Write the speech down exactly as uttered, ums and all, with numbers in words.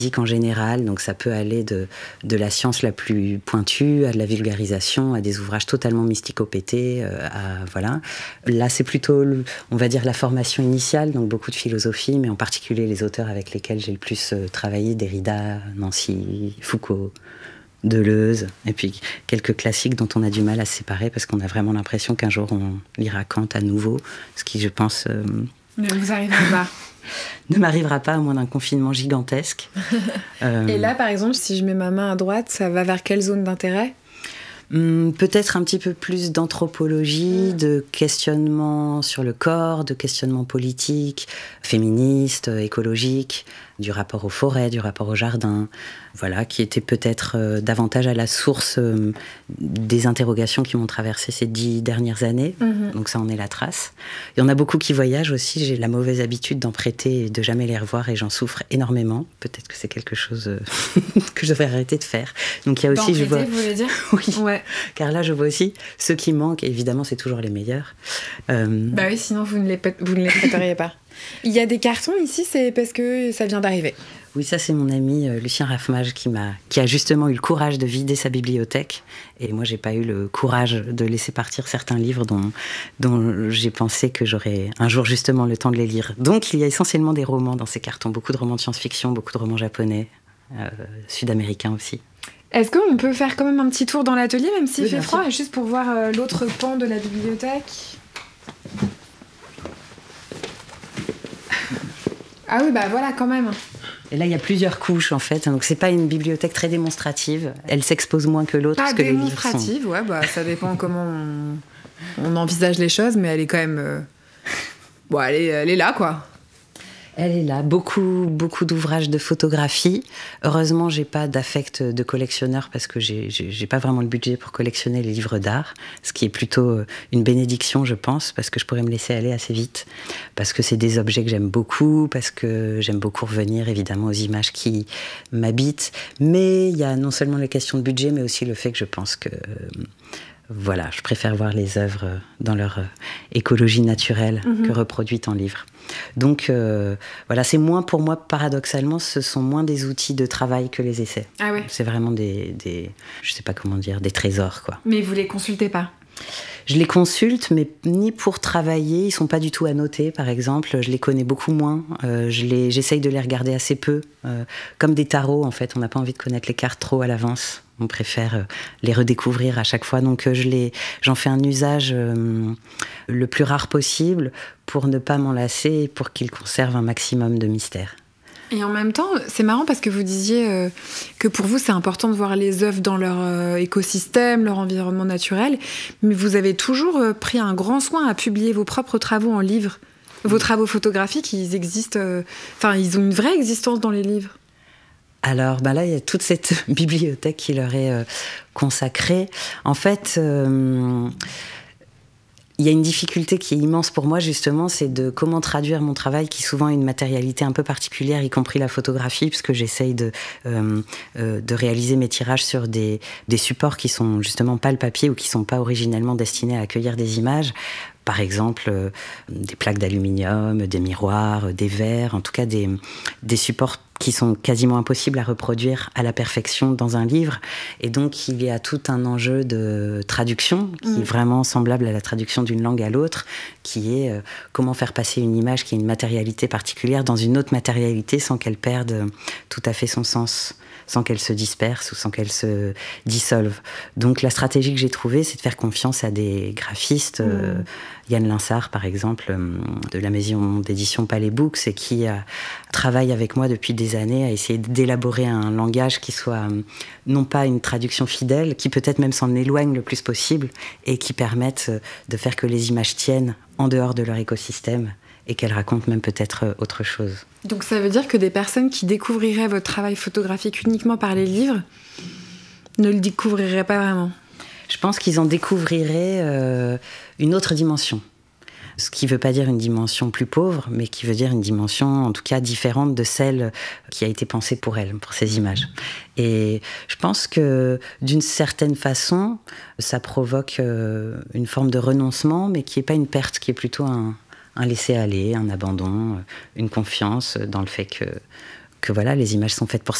en général, donc ça peut aller de, de la science la plus pointue à de la vulgarisation, à des ouvrages totalement mysticopétés, euh, à, voilà. Là, c'est plutôt, on va dire, la formation initiale, donc beaucoup de philosophie, mais en particulier les auteurs avec lesquels j'ai le plus euh, travaillé, Derrida, Nancy, Foucault, Deleuze, et puis quelques classiques dont on a du mal à se séparer parce qu'on a vraiment l'impression qu'un jour on lira Kant à nouveau, ce qui, je pense... Euh, ne vous arrivera pas. ne m'arrivera pas à moins d'un confinement gigantesque. euh... Et là, par exemple, si je mets ma main à droite, ça va vers quelle zone d'intérêt ? hum, Peut-être un petit peu plus d'anthropologie, mmh. de questionnement sur le corps, de questionnement politique, féministe, écologique, du rapport aux forêts, du rapport au jardin, voilà, qui était peut-être euh, davantage à la source euh, des interrogations qui m'ont traversé ces dix dernières années. Mmh. Donc ça en est la trace. Il y en a beaucoup qui voyagent aussi. J'ai la mauvaise habitude d'en prêter et de jamais les revoir et j'en souffre énormément. Peut-être que c'est quelque chose euh, que je devrais arrêter de faire. Donc il y a aussi, d'en je vois, vous voulez dire oui, ouais. Car là je vois aussi ceux qui manquent. Et évidemment, c'est toujours les meilleurs. Euh... Bah oui, sinon vous ne les vous ne les prêteriez pas. Il y a des cartons ici, c'est parce que ça vient d'arriver. Oui, ça c'est mon ami euh, Lucien Raffmage qui, m'a, qui a justement eu le courage de vider sa bibliothèque. Et moi, j'ai pas eu le courage de laisser partir certains livres dont, dont j'ai pensé que j'aurais un jour justement le temps de les lire. Donc, il y a essentiellement des romans dans ces cartons. Beaucoup de romans de science-fiction, beaucoup de romans japonais, euh, sud-américains aussi. Est-ce qu'on peut faire quand même un petit tour dans l'atelier, même s'il oui, fait froid, et juste pour voir euh, l'autre pan de la bibliothèque ? Ah oui, bah voilà, quand même. Et là, il y a plusieurs couches, en fait. Donc, c'est pas une bibliothèque très démonstrative. Elle s'expose moins que l'autre. Pas parce que démonstrative, les livres sont... ouais, bah, ça dépend comment on... on envisage les choses, mais elle est quand même... Euh... Bon, elle est, elle est là, quoi. Elle est là. Beaucoup, beaucoup d'ouvrages de photographie. Heureusement, j'ai pas d'affect de collectionneur parce que j'ai, j'ai, j'ai pas vraiment le budget pour collectionner les livres d'art. Ce qui est plutôt une bénédiction, je pense, parce que je pourrais me laisser aller assez vite. Parce que c'est des objets que j'aime beaucoup, parce que j'aime beaucoup revenir, évidemment, aux images qui m'habitent. Mais il y a non seulement les questions de budget, mais aussi le fait que je pense que... Voilà, je préfère voir les œuvres dans leur écologie naturelle mmh. que reproduites en livre. Donc, euh, voilà, c'est moins pour moi, paradoxalement, ce sont moins des outils de travail que les essais. Ah ouais. C'est vraiment des, des, je sais pas comment dire, des trésors, quoi. Mais vous les consultez pas ? Je les consulte, mais ni pour travailler. Ils sont pas du tout annotés, par exemple. Je les connais beaucoup moins. Euh, je les, j'essaye de les regarder assez peu. Euh, comme des tarots, en fait. On n'a pas envie de connaître les cartes trop à l'avance. On préfère les redécouvrir à chaque fois. Donc, je les, j'en fais un usage euh, le plus rare possible pour ne pas m'en lasser et pour qu'ils conservent un maximum de mystère. Et en même temps, c'est marrant parce que vous disiez euh, que pour vous, c'est important de voir les œuvres dans leur euh, écosystème, leur environnement naturel, mais vous avez toujours euh, pris un grand soin à publier vos propres travaux en livre. Vos travaux photographiques, ils existent... Enfin, euh, ils ont une vraie existence dans les livres. Alors, ben là, il y a toute cette bibliothèque qui leur est euh, consacrée. En fait... Euh, Il y a une difficulté qui est immense pour moi, justement, c'est de comment traduire mon travail qui souvent a une matérialité un peu particulière, y compris la photographie, puisque j'essaye de, euh, euh, de réaliser mes tirages sur des, des supports qui sont justement pas le papier ou qui sont pas originellement destinés à accueillir des images. Par exemple, euh, des plaques d'aluminium, des miroirs, euh, des verres, en tout cas des, des supports qui sont quasiment impossibles à reproduire à la perfection dans un livre. Et donc, il y a tout un enjeu de traduction qui mmh. est vraiment semblable à la traduction d'une langue à l'autre, qui est euh, comment faire passer une image qui a une matérialité particulière dans une autre matérialité sans qu'elle perde euh, tout à fait son sens, sans qu'elle se disperse ou sans qu'elle se dissolve. Donc, la stratégie que j'ai trouvée, c'est de faire confiance à des graphistes, mmh. euh, Yann Linsart, par exemple, de la maison d'édition Palais Books, et qui euh, travaille avec moi depuis des années à essayer d'élaborer un langage qui soit euh, non pas une traduction fidèle, qui peut-être même s'en éloigne le plus possible, et qui permette euh, de faire que les images tiennent en dehors de leur écosystème, et qu'elles racontent même peut-être euh, autre chose. Donc ça veut dire que des personnes qui découvriraient votre travail photographique uniquement par les livres ne le découvriraient pas vraiment ? Je pense qu'ils en découvriraient euh, une autre dimension. Ce qui ne veut pas dire une dimension plus pauvre, mais qui veut dire une dimension, en tout cas, différente de celle qui a été pensée pour elles, pour ces images. Et je pense que, d'une certaine façon, ça provoque euh, une forme de renoncement, mais qui n'est pas une perte, qui est plutôt un, un laisser-aller, un abandon, une confiance dans le fait que que voilà, les images sont faites pour